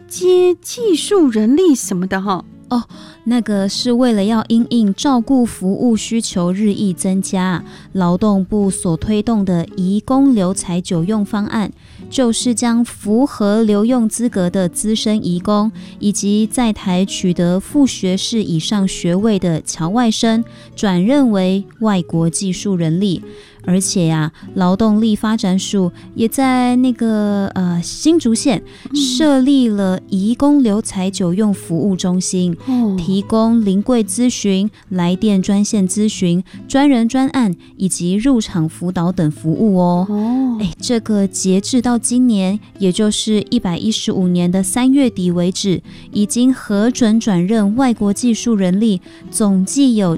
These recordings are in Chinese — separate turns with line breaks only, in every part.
阶技术人力什么的哈。
哦，那个是为了要因应照顾服务需求日益增加，劳动部所推动的移工留才久用方案，就是将符合留用资格的资深移工以及在台取得副学士以上学位的侨外生转任为外国技术人力。而且呀，劳动力发展署也在那个新竹县设立了移工留才久用服务中心，提供临柜咨询、来电专线咨询、专人专案以及入场辅导等服务哦。这个截至到今年，也就是115年的3月底为止，已经核准转任外国技术人力，总计有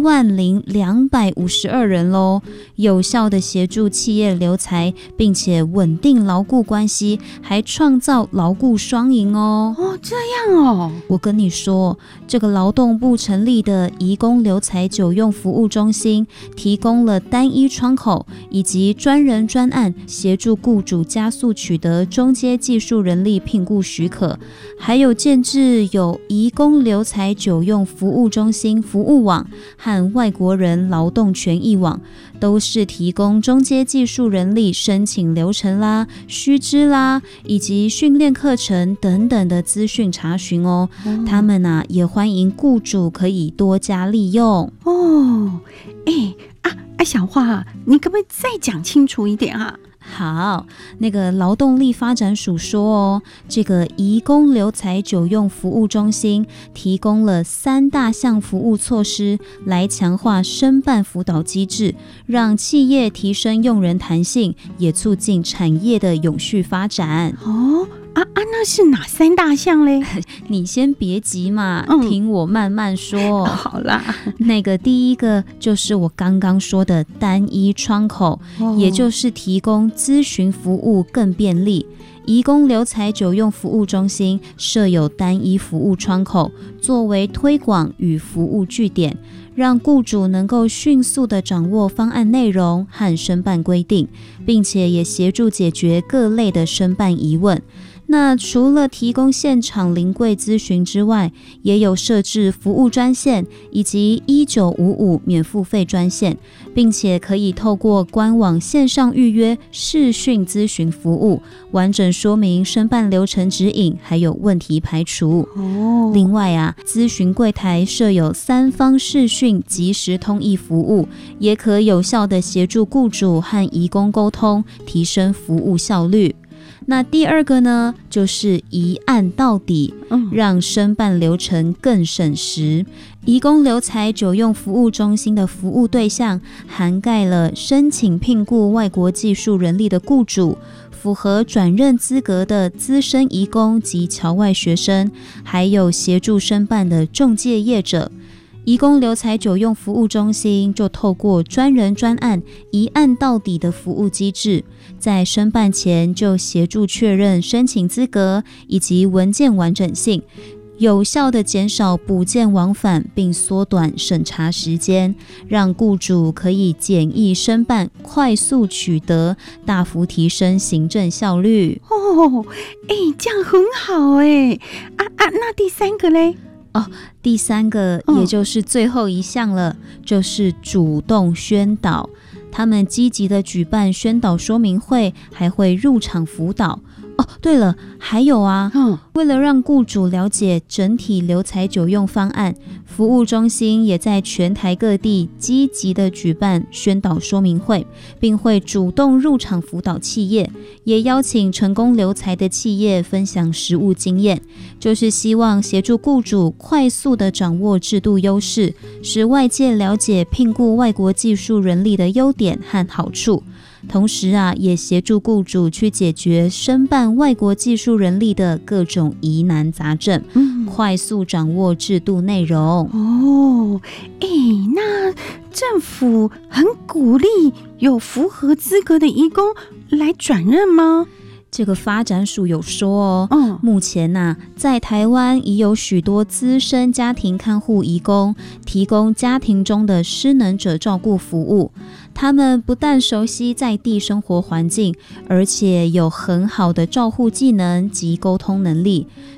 70252人咯。有效的协助企业留才，并且稳定劳雇关系，还创造劳雇双赢哦。
这样哦。
我跟你说，这个劳动部成立的移工留才久用服务中心，提供了单一窗口以及专人专案，协助雇主加速取得中阶技术人力聘雇许可，还有建制有移工留才久用服务中心服务网和外国人劳动权益网，都是提供中阶技术人力申请流程啦、须知啦，以及训练课程等等的资讯查询哦。他们也欢迎雇主可以多加利用
哦。小花，你可不可以再讲清楚一点啊？
好，那个劳动力发展署说这个移工留才久用服务中心提供了3大项服务措施，来强化申办辅导机制，让企业提升用人弹性，也促进产业的永续发展。
那是哪3大项嘞？
你先别急嘛，听我慢慢说。
好啦，
那个第一个就是我刚刚说的单一窗口，也就是提供咨询服务更便利。移工留才久用服务中心设有单一服务窗口，作为推广与服务据点，让雇主能够迅速地掌握方案内容和申办规定，并且也协助解决各类的申办疑问。那除了提供现场临柜咨询之外，也有设置服务专线以及1955免付费专线，并且可以透过官网线上预约视讯咨询服务，完整说明申办流程指引，还有问题排除。另外咨询柜台设有3方视讯即时通译服务，也可有效地协助雇主和移工沟通，提升服务效率。那第二个呢，就是一案到底，让申办流程更省时。移工留才久用服务中心的服务对象涵盖了申请聘雇外国技术人力的雇主，符合转任资格的资深移工及侨外学生，还有协助申办的仲介业者。移工留才久用服务中心就透过专人专案一案到底的服务机制，在申办前就协助确认申请资格以及文件完整性，有效地减少补件往返，并缩短审查时间，让雇主可以简易申办，快速取得，大幅提升行政效率。
这样很好那第3个嘞？
第3个也就是最后一项了，就是主动宣导。他们积极的举办宣导说明会，还会入场辅导。对了，还有为了让雇主了解整体留才久用方案，服务中心也在全台各地积极的举办宣导说明会，并会主动入场辅导企业，也邀请成功留才的企业分享实务经验，就是希望协助雇主快速的掌握制度优势，使外界了解聘雇外国技术人力的优点和好处。同时也协助雇主去解决申办外国技术人力的各种疑难杂症，快速掌握制度内容。
那政府很鼓励有符合资格的移工来转任吗？
这个发展署有说目前在台湾已有许多资深家庭看护移工提供家庭中的失能者照顾服务，他们不但熟悉在地生活环境，而且有很好的照护技能及沟通能力，